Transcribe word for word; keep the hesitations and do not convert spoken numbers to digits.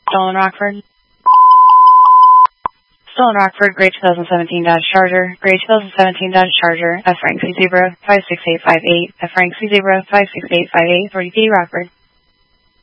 Stolen Rockford. Stolen Rockford, Gray twenty seventeen Dodge Charger, Gray twenty seventeen Dodge Charger, F Frank C zero five six eight five eight, F Frank C zero five six eight five eight, forty P Rockford.